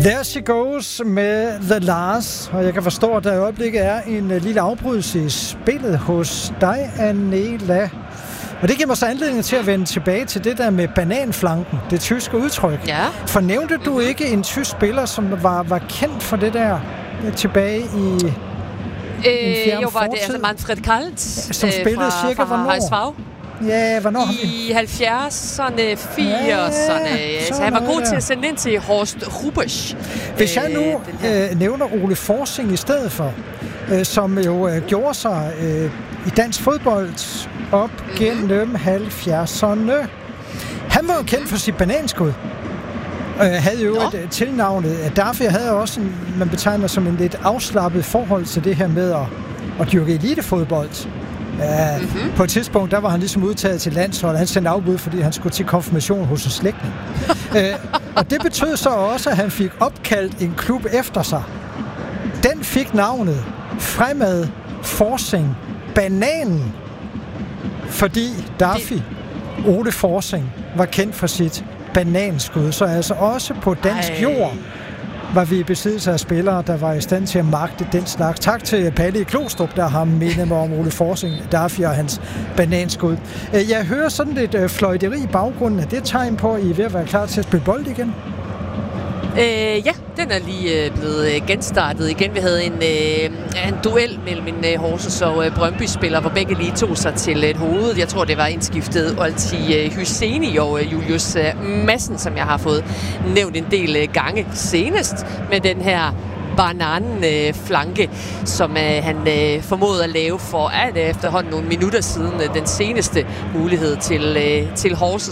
There she goes med The Lars, og jeg kan forstå, at der i øjeblikket er en lille afbrydelse i spillet hos dig, Anela. Og det giver mig så anledning til at vende tilbage til det der med bananflanken, det tyske udtryk. Ja. Fornævnte du ikke en tysk spiller, som var kendt for det der tilbage i en fjern jo, var det fortid? altså Manfred Kalt, som spillede cirka hvornår? Ja, hvornår? I 70'erne, 80'erne. Ja, så han var god til at sende ind til Horst Rubesch. Hvis jeg nu nævner Ole Forsing i stedet for, som jo gjorde sig i dansk fodbold op gennem 70'erne. Han var jo kendt for sit bananskud. Havde jo et tilnavnet. Derfor havde jeg også, man betegner som en lidt afslappet forhold til det her med at dyrke elitefodbold. På et tidspunkt, der var han ligesom udtaget til landshold. Han sendte afbud, fordi han skulle til konfirmation hos en slægtning. Og det betød så også, at han fik opkaldt en klub efter sig. Den fik navnet Fremad Forsing Bananen, fordi Daffy Ole Forsing var kendt for sit bananskud. Så altså også på dansk jord var vi i besiddelse af spillere, der var i stand til at magte den slags. Tak til Palle i Klostrup, der har mindet mig om Ole Forsing, Daffy og hans bananskud. Jeg hører sådan lidt fløjteri i baggrunden. Er det tegn på, at I er ved at være klar til at spille bold igen? Ja, den er lige blevet genstartet igen. Vi havde en duel mellem en Horsens og Brøndby-spiller, hvor begge lige tog sig til et hoved. Jeg tror, det var indskiftet Olti Hyseni og Julius Madsen, som jeg har fået nævnt en del gange senest med den her bananflanke, som han formåede at lave for efterhånden nogle minutter siden den seneste mulighed til Horsens.